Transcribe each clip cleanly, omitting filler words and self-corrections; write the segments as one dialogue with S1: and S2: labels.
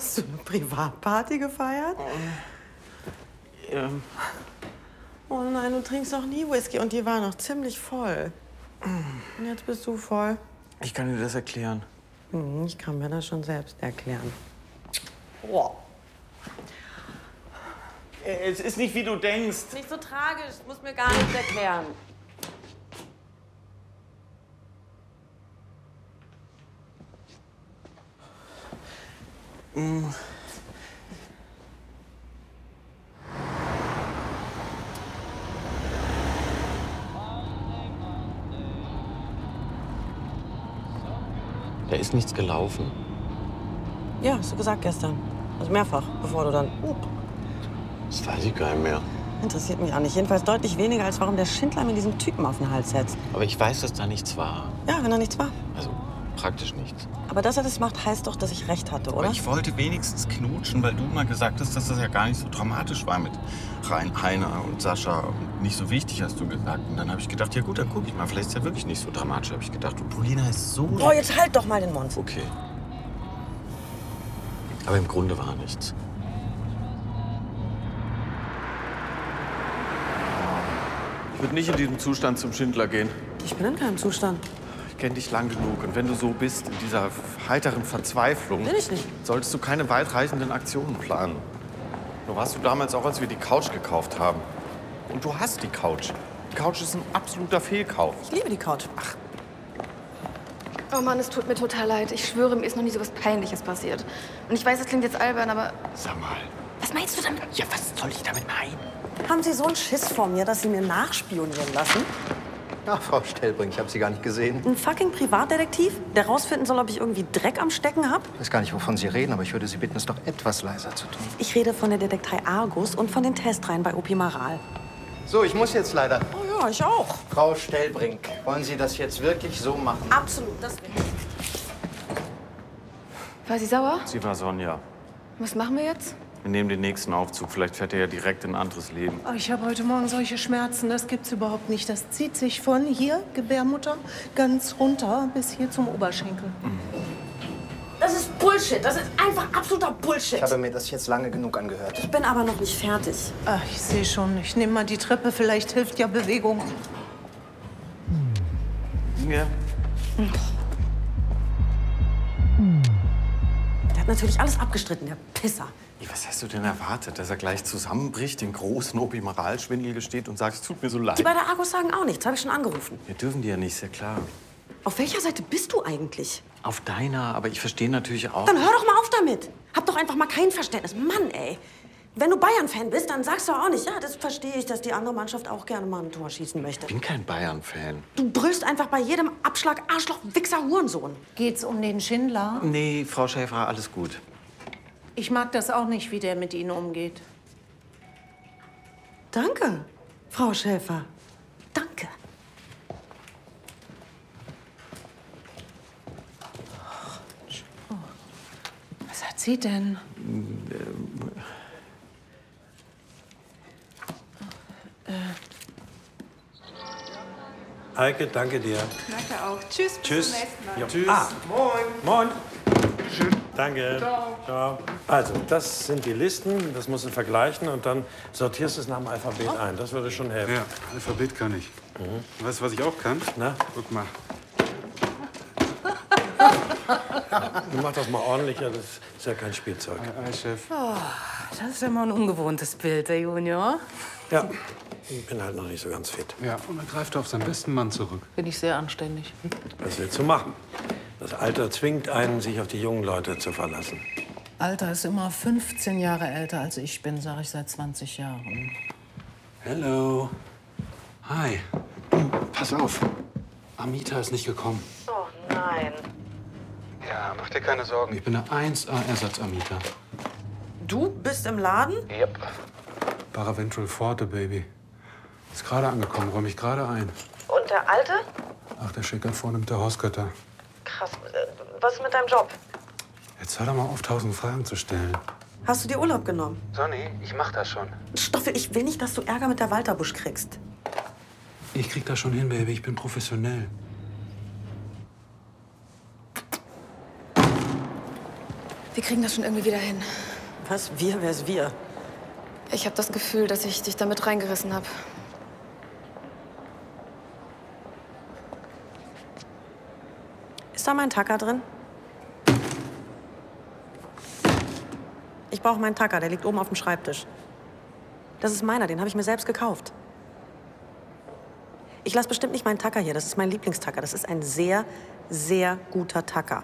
S1: Hast du eine Privatparty gefeiert? Oh nein, du trinkst doch nie Whisky und die war noch ziemlich voll. Und jetzt bist du voll.
S2: Ich kann dir das erklären.
S1: Ich kann mir das schon selbst erklären. Oh.
S2: Es ist nicht, wie du denkst.
S1: Nicht so tragisch, muss mir gar nichts erklären.
S2: Da ist nichts gelaufen.
S1: Ja, hast du gesagt gestern. Also mehrfach, bevor du dann...
S2: Das weiß ich gar nicht mehr.
S1: Interessiert mich auch nicht. Jedenfalls deutlich weniger, als warum der Schindler mir diesen Typen auf den Hals setzt.
S2: Aber ich weiß, dass da nichts war.
S1: Ja, wenn da nichts war.
S2: Also praktisch nichts.
S1: Aber dass er das macht, heißt doch, dass ich recht hatte, oder?
S2: Aber ich wollte wenigstens knutschen, weil du mal gesagt hast, dass das ja gar nicht so dramatisch war mit Heiner und Sascha. Und nicht so wichtig, hast du gesagt. Und dann habe ich gedacht, ja gut, dann guck ich mal. Vielleicht ist ja wirklich nicht so dramatisch, habe ich gedacht. Und Polina ist so...
S1: Oh, jetzt halt doch mal den Mund.
S2: Okay. Aber im Grunde war nichts. Ich würde nicht in diesem Zustand zum Schindler gehen.
S1: Ich bin in keinem Zustand.
S2: Ich kenne dich lang genug. Und wenn du so bist, in dieser heiteren Verzweiflung,
S1: Bin ich nicht.
S2: solltest du keine weitreichenden Aktionen planen. So warst du damals auch, als wir die Couch gekauft haben. Und du hast die Couch. Die Couch ist ein absoluter Fehlkauf.
S1: Ich liebe die Couch.
S2: Ach,
S3: Oh Mann, es tut mir total leid. Ich schwöre, mir ist noch nie so was Peinliches passiert. Und ich weiß, das klingt jetzt albern, aber...
S2: sag mal.
S3: Was meinst du damit?
S2: Ja, was soll ich damit meinen?
S1: Haben Sie so einen Schiss vor mir, dass Sie mir nachspionieren lassen?
S4: Ach, Frau Stellbrink, ich habe Sie gar nicht gesehen.
S1: Ein fucking Privatdetektiv, der rausfinden soll, ob ich irgendwie Dreck am Stecken habe?
S4: Ich weiß gar nicht, wovon Sie reden, aber ich würde Sie bitten, es doch etwas leiser zu tun.
S1: Ich rede von der Detektei Argus und von den Testreihen bei Opimaral.
S4: So, ich muss jetzt leider.
S1: Oh ja, ich auch.
S4: Frau Stellbrink, wollen Sie das jetzt wirklich so machen?
S1: Absolut, das will ich.
S3: War sie sauer?
S2: Sie war Sonja.
S3: Was machen wir jetzt?
S2: Wir nehmen den nächsten Aufzug. Vielleicht fährt er ja direkt in ein anderes Leben.
S5: Oh, ich habe heute Morgen solche Schmerzen, das gibt's überhaupt nicht. Das zieht sich von hier, Gebärmutter, ganz runter bis hier zum Oberschenkel.
S1: Das ist Bullshit. Das ist einfach absoluter Bullshit.
S4: Ich habe mir das jetzt lange genug angehört.
S1: Ich bin aber noch nicht fertig.
S5: Ach, ich sehe schon. Ich nehme mal die Treppe, vielleicht hilft ja Bewegung.
S2: Ja.
S1: Der hat natürlich alles abgestritten, der Pisser.
S2: Was hast du denn erwartet? Dass er gleich zusammenbricht, den großen Opimaralschwindel gesteht und sagt, es tut mir so leid?
S1: Die bei der Argus sagen auch nichts, habe ich schon angerufen.
S2: Wir dürfen die ja nicht, ist ja klar.
S1: Auf welcher Seite bist du eigentlich?
S2: Auf deiner, aber ich verstehe natürlich auch...
S1: Dann hör doch mal auf damit. Hab doch einfach mal kein Verständnis. Mann, ey. Wenn du Bayern-Fan bist, dann sagst du auch nicht, ja, das verstehe ich, dass die andere Mannschaft auch gerne mal ein Tor schießen möchte.
S2: Ich bin kein Bayern-Fan.
S1: Du brüllst einfach bei jedem Abschlag Arschloch, Wichser, Hurensohn.
S5: Geht's um den Schindler?
S2: Nee, Frau Schäfer, alles gut.
S5: Ich mag das auch nicht, wie der mit Ihnen umgeht.
S1: Danke, Frau Schäfer. Danke.
S5: Was hat sie denn?
S6: Heike, danke dir.
S7: Danke auch. Tschüss, bis
S6: Tschüss.
S7: zum nächsten Mal.
S6: Ja. Tschüss. Moin. Moin. Danke. Ciao. Also, das sind die Listen, das musst du vergleichen und dann sortierst du es nach dem Alphabet ein. Das würde schon helfen.
S8: Ja, Alphabet kann ich. Weißt du, was ich auch kann?
S6: Na?
S8: Guck mal.
S6: Du mach das mal ordentlicher, das ist ja kein Spielzeug.
S8: Chef.
S7: Das ist ja mal ein ungewohntes Bild, der Junior.
S6: Ja, ich bin halt noch nicht so ganz fit.
S8: Ja, und dann greift er auf seinen besten Mann zurück.
S7: Bin ich sehr anständig.
S6: Was willst du machen? Das Alter zwingt einen, sich auf die jungen Leute zu verlassen.
S7: Alter ist immer 15 Jahre älter als ich bin, sage ich seit 20 Jahren.
S8: Hello. Hi. Du, pass auf. Amita ist nicht gekommen.
S1: Oh nein.
S8: Ja, mach dir keine Sorgen. Ich bin der 1A-Ersatz-Amita.
S1: Du bist im Laden?
S8: Yep. Paraventral Forte, Baby. Ist gerade angekommen, räume ich gerade ein.
S1: Und der Alte?
S8: Ach, der Schicker vornimmt der Hausgötter.
S1: Krass. Was ist mit deinem Job?
S8: Jetzt hör doch mal auf, 1000 Fragen zu stellen.
S1: Hast du dir Urlaub genommen?
S8: Sonny, ich mach das schon.
S1: Stoffel, ich will nicht, dass du Ärger mit der Walterbusch kriegst.
S8: Ich krieg das schon hin, Baby. Ich bin professionell.
S3: Wir kriegen das schon irgendwie wieder hin.
S1: Was? Wir? Wer ist wir?
S3: Ich habe das Gefühl, dass ich dich damit reingerissen habe.
S1: Ist da mein Tacker drin? Ich brauche meinen Tacker, der liegt oben auf dem Schreibtisch. Das ist meiner, den habe ich mir selbst gekauft. Ich lasse bestimmt nicht meinen Tacker hier, das ist mein Lieblingstacker. Das ist ein sehr, sehr guter Tacker.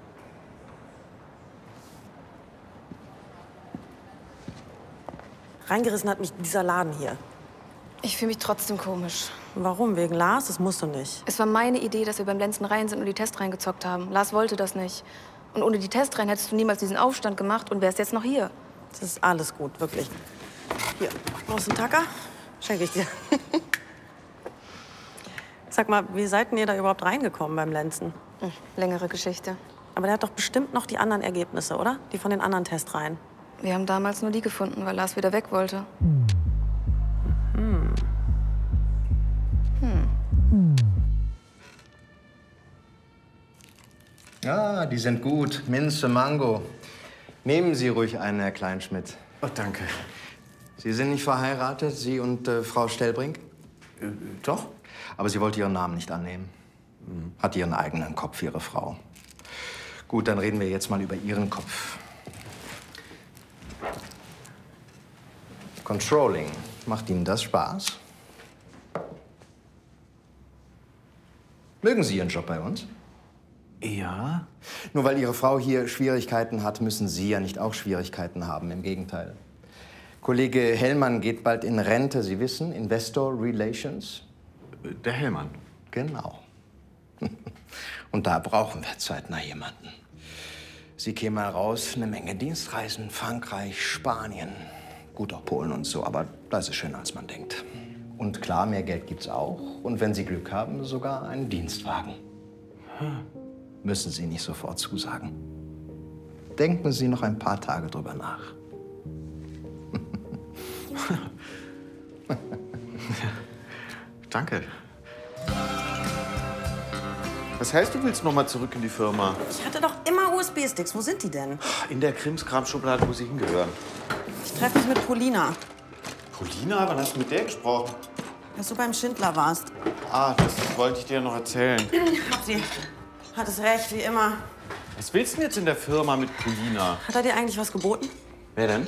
S1: Reingerissen hat mich dieser Laden hier.
S3: Ich fühle mich trotzdem komisch.
S1: Warum? Wegen Lars? Das musst du nicht.
S3: Es war meine Idee, dass wir beim Lenzen rein sind und die Testreihen gezockt haben. Lars wollte das nicht. Und ohne die Testreihen hättest du niemals diesen Aufstand gemacht und wärst jetzt noch hier.
S1: Das ist alles gut, wirklich. Hier, brauchst du einen Tacker? Schenke ich dir. Sag mal, wie seid denn ihr da überhaupt reingekommen beim Lenzen?
S3: Längere Geschichte.
S1: Aber der hat doch bestimmt noch die anderen Ergebnisse, oder? Die von den anderen Testreihen.
S3: Wir haben damals nur die gefunden, weil Lars wieder weg wollte.
S4: Ja, die sind gut. Minze, Mango. Nehmen Sie ruhig einen, Herr Kleinschmidt.
S2: Oh, danke.
S4: Sie sind nicht verheiratet, Sie und Frau Stellbrink?
S2: Doch.
S4: Aber sie wollte Ihren Namen nicht annehmen. Hat ihren eigenen Kopf, Ihre Frau. Gut, dann reden wir jetzt mal über Ihren Kopf. Controlling. Macht Ihnen das Spaß? Mögen Sie Ihren Job bei uns?
S2: Ja.
S4: Nur weil Ihre Frau hier Schwierigkeiten hat, müssen Sie ja nicht auch Schwierigkeiten haben. Im Gegenteil. Kollege Hellmann geht bald in Rente. Sie wissen, Investor Relations.
S2: Der Hellmann.
S4: Genau. Und da brauchen wir zeitnah jemanden. Sie kämen mal raus, eine Menge Dienstreisen. Frankreich, Spanien, gut auch Polen und so. Aber das ist schöner, als man denkt. Und klar, mehr Geld gibt's auch. Und wenn Sie Glück haben, sogar einen Dienstwagen. Müssen Sie nicht sofort zusagen. Denken Sie noch ein paar Tage drüber nach.
S2: Danke. Was heißt, du willst noch mal zurück in die Firma?
S1: Ich hatte doch immer USB-Sticks. Wo sind die denn?
S2: In der Krimskram-Schublade, wo sie hingehören.
S1: Ich treffe mich mit Polina.
S2: Polina, wann hast du mit der gesprochen?
S1: Als du beim Schindler warst.
S2: Ah, das wollte ich dir noch erzählen.
S1: Hab sie. Hat es recht, wie immer.
S2: Was willst du denn jetzt in der Firma mit Polina?
S1: Hat er dir eigentlich was geboten?
S2: Wer denn?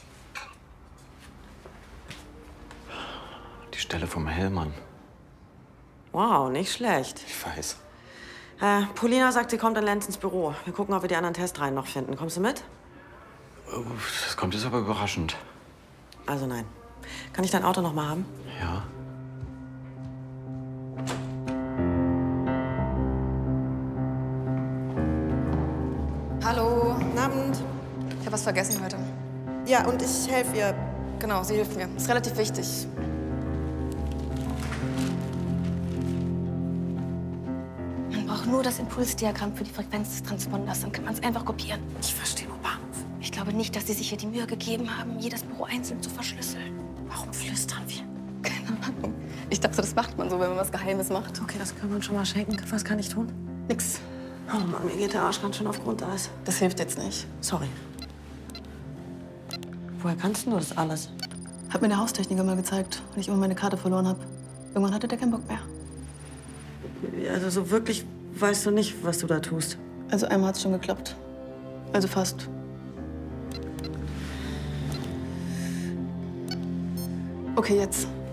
S2: Die Stelle vom Hellmann.
S1: Wow, nicht schlecht.
S2: Ich weiß.
S1: Polina sagt, sie kommt in Lenz ins Büro. Wir gucken, ob wir die anderen Testreihen noch finden. Kommst du mit?
S2: Das kommt jetzt aber überraschend.
S1: Also nein. Kann ich dein Auto noch mal haben?
S2: Ja.
S3: Hallo.
S1: Guten Abend.
S3: Ich habe was vergessen heute.
S1: Ja, und ich helfe ihr.
S3: Genau, sie hilft mir. Ist relativ wichtig. Man braucht nur das Impulsdiagramm für die Frequenz des Transponders. Dann kann man es einfach kopieren.
S1: Ich verstehe nur Bahnhof.
S3: Ich glaube nicht, dass sie sich hier die Mühe gegeben haben, jedes Büro einzeln zu verschlüsseln.
S1: Warum flüstern wir?
S3: Keine Ahnung. Ich dachte, das macht man so, wenn man was Geheimes macht.
S1: Okay, das können wir uns schon mal schenken. Was kann ich tun?
S3: Nix.
S1: Oh Mann, mir geht der Arsch ganz schön auf Grundeis.
S3: Das hilft jetzt nicht.
S1: Sorry. Woher kannst du das alles?
S3: Hat mir der Haustechniker mal gezeigt, weil ich immer meine Karte verloren habe. Irgendwann hatte der keinen Bock mehr.
S1: Also so wirklich weißt du nicht, was du da tust.
S3: Also einmal hat's schon geklappt. Also fast. Okay, jetzt.